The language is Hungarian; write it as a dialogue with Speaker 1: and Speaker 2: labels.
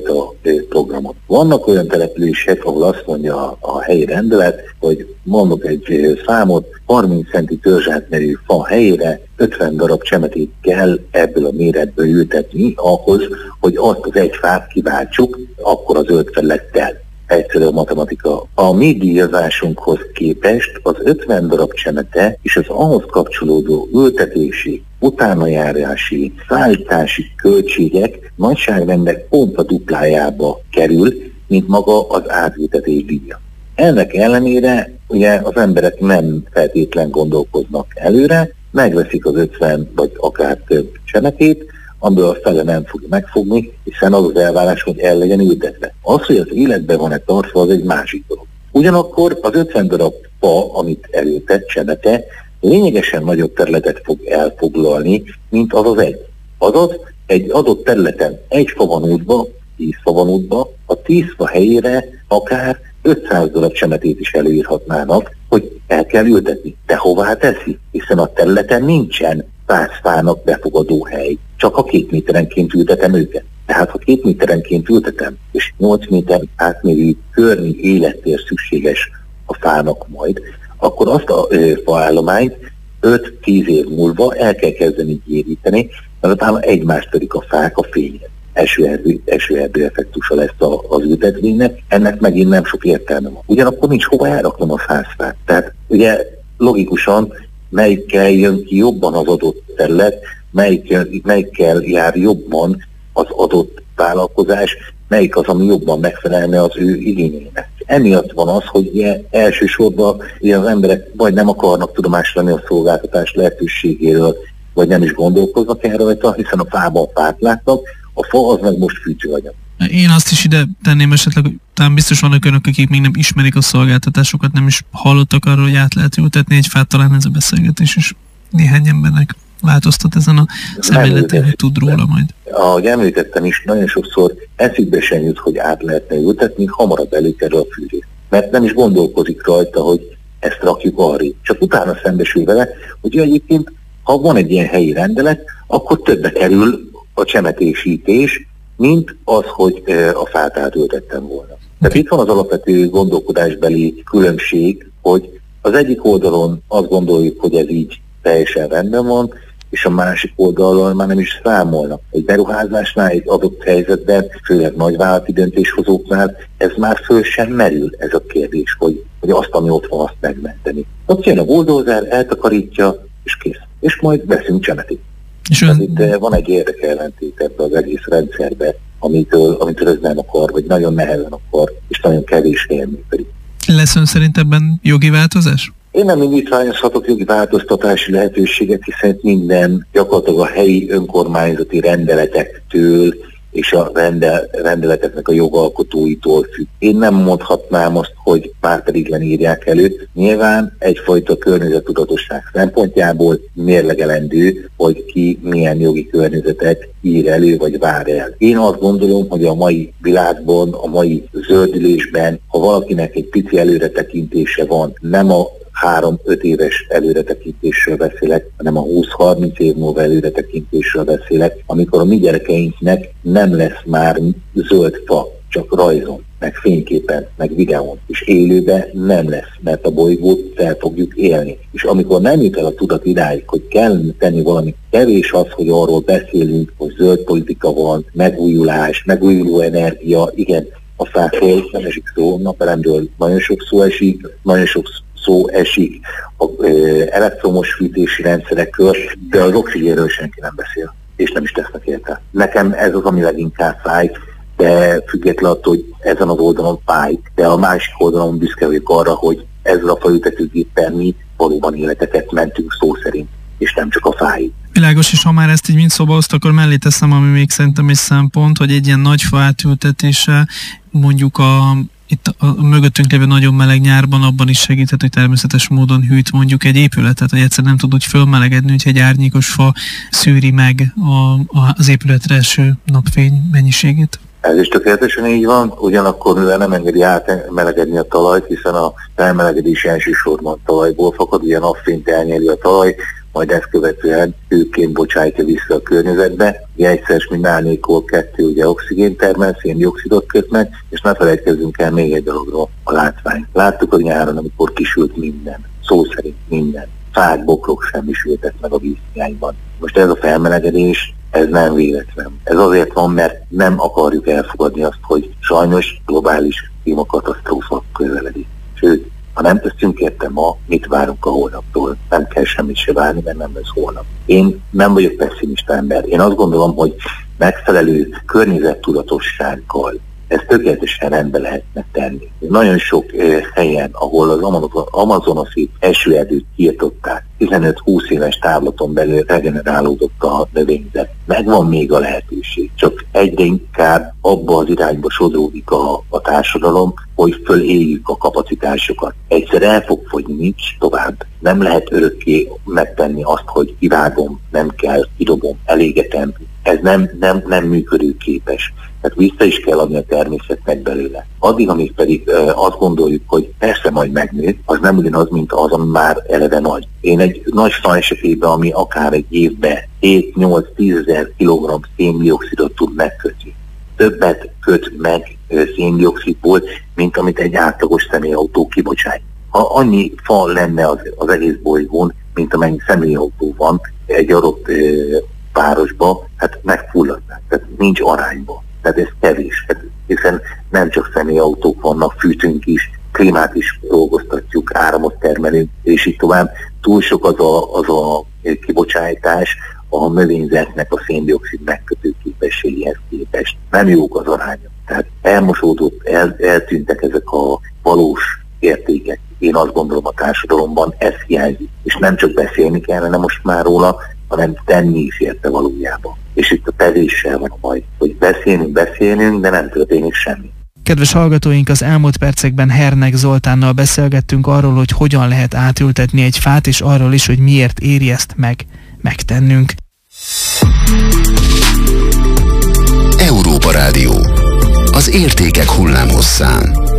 Speaker 1: fajta programot. Vannak olyan települések, ahol azt mondja a helyi rendelet, hogy mondok egy számot, 30 centi törzsátmerű fa helyére 50 darab csemetét kell ebből a méretből ültetni ahhoz, hogy azt az egy fát kiváltsuk, akkor a zöld felülettel. Egyszerű a matematika. A mi díjazásunkhoz képest az 50 darab csemete és az ahhoz kapcsolódó ültetési, utánajárási, szállítási költségek nagyságrendek pont a duplájába kerül, mint maga az átültetés díja. Ennek ellenére ugye az emberek nem feltétlen gondolkoznak előre, megveszik az 50 vagy akár több csemetét, amiből a fele nem fogja megfogni, hiszen az az elvárás, hogy el legyen ültetve. Az, hogy az életben van-e tartva, az egy másik dolog. Ugyanakkor az 50 darab fa, amit elültet, csemete, lényegesen nagyobb területet fog elfoglalni, mint az az egy. Azaz, egy adott területen egy fa van útba, 10 fa van útba, a 10 fa helyére akár 500 darab csemetét is előírhatnának, hogy el kell ültetni. De hová teszi? Hiszen a területen nincsen 100 fának befogadó hely. Csak a 2 méterenként ültetem őket. Tehát ha 2 méterenként ültetem, és 8 méter átmérő környi élettér szükséges a fának majd, akkor azt a faállományt 5-10 év múlva el kell kezdeni gyéríteni, mert utána egymást törik a fák a fényre. Esőerdő effektusa lesz az ültetvénynek, ennek megint nem sok értelme van. Ugyanakkor nincs hova elraknom a fát. Tehát ugye logikusan melyikkel jön ki jobban az adott terület, melyikkel jár jobban az adott vállalkozás, melyik az, ami jobban megfelelne az ő igényeinek. Emiatt van az, hogy ugye elsősorban ugye az emberek vagy nem akarnak tudomást venni a szolgáltatás lehetőségéről, vagy nem is gondolkoznak erre rajta, hiszen a fában fát látnak, a fa az meg most fűtőanyag.
Speaker 2: Én azt is ide tenném esetleg, hogy talán biztos vannak önök, akik még nem ismerik a szolgáltatásokat, nem is hallottak arról, hogy át lehet ültetni egy fát, talán ez a beszélgetés is néhány embernek változtat ezen a szemléletén, hogy tud róla majd.
Speaker 1: Ahogy említettem is, nagyon sokszor eszükbe sem jut, hogy át lehetne ültetni, hamarabb előkerül a fűrés. Mert nem is gondolkozik rajta, hogy ezt rakjuk arrébb. Csak utána szembesül vele, hogy egyébként, ha van egy ilyen helyi rendelet, akkor többe kerül a csemetésítés, mint az, hogy a fát átültettem volna. Tehát itt van az alapvető gondolkodásbeli különbség, hogy az egyik oldalon azt gondoljuk, hogy ez így teljesen rendben van, és a másik oldalon már nem is számolnak. Egy beruházásnál, egy adott helyzetben, főleg nagyvállalati döntéshozóknál, ez már föl sem merül ez a kérdés, hogy azt, ami ott van, azt megmenteni. Ott jön a bulldozer, eltakarítja, és kész. És majd veszünk csemetét. Itt van egy érdekellentét ebbe az egész rendszerbe, amitől ez nem akar, vagy nagyon nehezen akar, és nagyon kevés helyen működik.
Speaker 2: Lesz ön szerint ebben jogi változás?
Speaker 1: Én nem indítványozhatok jogi változtatási lehetőséget, hiszen minden gyakorlatilag a helyi önkormányzati rendeletektől és a rendeleteknek a jogalkotóitól függ. Én nem mondhatnám azt, hogy már pedig írják elő. Nyilván egyfajta környezettudatosság szempontjából mérlegelendő, hogy ki milyen jogi környezetet ír elő, vagy vár el. Én azt gondolom, hogy a mai világban, a mai zöldülésben, ha valakinek egy pici előretekintése van, nem a 3-5 éves előretekintésről beszélek, hanem a 20-30 év múlva előretekintésről beszélek, amikor a mi gyerekeinknek nem lesz már zöld fa, csak rajzon, meg fényképen, meg videón, és élőben nem lesz, mert a bolygót fel fogjuk élni. És amikor nem jut el a tudat idáig, hogy kell tenni valami, kevés az, hogy arról beszélünk, hogy zöld politika van, megújulás, megújuló energia, igen, a fákról nem esik szó, napelemről nagyon sok szó esik, nagyon sok szó esik az elektromos fűtési rendszerekről, de az oxigénről senki nem beszél, és nem is tesznek érte. Nekem ez az, ami leginkább fáj, de függetlenül attól, hogy ezen az oldalon fáj, de a másik oldalon büszke vagyok arra, hogy ezzel a faültetőgéppel mi valóban életeket mentünk szó szerint, és nem csak a fáig.
Speaker 2: Világos, és ha már ezt így mind szóba hozta, akkor mellé teszem, ami még szerintem egy szempont, hogy egy ilyen nagy fa átültetése mondjuk itt a mögöttünk lévő nagyon meleg nyárban abban is segíthet, hogy természetes módon hűt mondjuk egy épületet, hogy egyszerűen nem tud úgy fölmelegedni, hogy egy árnyékos fa szűri meg az épületre eső napfény mennyiségét.
Speaker 1: Ez is tökéletesen így van, ugyanakkor mivel nem engedi átmelegedni a talajt, hiszen a felmelegedés elsősorban talajból fakad, ugye napfényt elnyeli a talaj, majd ezt követően hőként bocsájtja vissza a környezetbe. Egyszeres, mint nálnékol 2 ugye oxigént termel, széndioxidot köt meg, és ne felejtkezzünk el még egy dologról, a látvány. Láttuk a nyáron, amikor kisült minden, szó szerint minden. Fák, bokrok semmisültek meg a vízhiányban. Most ez a felmelegedés, ez nem véletlen. Ez azért van, mert nem akarjuk elfogadni azt, hogy sajnos globális klímakatasztrófa közeledik. Sőt, ha nem teszünk érte ma, mit várunk a holnaptól? Nem kell semmit se várni, mert nem lesz holnap. Én nem vagyok pessimista ember. Én azt gondolom, hogy megfelelő környezettudatossággal ezt tökéletesen rendbe lehetne tenni. Nagyon sok helyen, ahol az amazonasi esőerdőt kiirtották, 15-20 éves távlaton belül regenerálódott a növényzet. Megvan még a lehetőség, csak egyre inkább abba az irányba sodródik a társadalom, hogy föléljük a kapacitásokat. Egyszer el fog fogyni, nincs tovább. Nem lehet örökké megtenni azt, hogy kivágom, nem kell, kidobom, elégetem. Ez nem működőképes. Tehát vissza is kell adni a természetnek belőle. Addig, amíg pedig azt gondoljuk, hogy persze majd megnő, az nem ugyanaz, mint az, ami már eleve nagy. Én egy nagy fa esetében, ami akár egy évben 7-8-10 ezer kilogramm széndioxidot tud megkötni. Többet köt meg széndioxidból, mint amit egy átlagos személyautó kibocsát. Ha annyi fa lenne az egész bolygón, mint amennyi személyautó van egy adott városban, hát megfulladnák. Tehát nincs arányban. Tehát ez kevés, hiszen nem csak személyautók vannak, fűtünk is, klímát is dolgoztatjuk, áramot termelünk, és így tovább. Túl sok az a kibocsátás a növényzetnek a széndioxid megkötő képességéhez képest. Nem jók az arányok. Tehát elmosódott, eltűntek ezek a valós értékek. Én azt gondolom, a társadalomban ez hiányzik. És nem csak beszélni kellene most már róla, hanem tenni is érte valójában. És itt a tevéssel van a baj, hogy beszélünk, de nem történik semmi.
Speaker 2: Kedves hallgatóink, az elmúlt percekben Hernek Zoltánnal beszélgettünk arról, hogy hogyan lehet átültetni egy fát, és arról is, hogy miért éri ezt megtennünk.
Speaker 3: Európa Rádió. Az értékek hullámhosszán.